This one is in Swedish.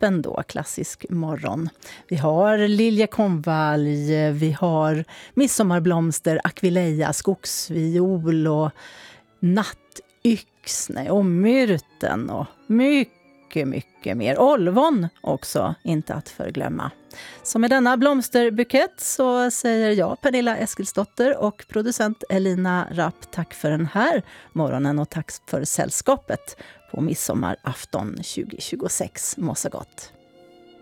toppen då, klassisk morgon. Vi har liljekonvalj, vi har midsommarblomster, akvileja, skogsviol och nattyxne och myrten och mycket mer. Olvon också, inte att förglömma. Så med denna blomsterbukett så säger jag, Pernilla Eskilsdotter, och producent Elina Rapp, tack för den här morgonen och tack för sällskapet på midsommarafton 2026. Må så gott!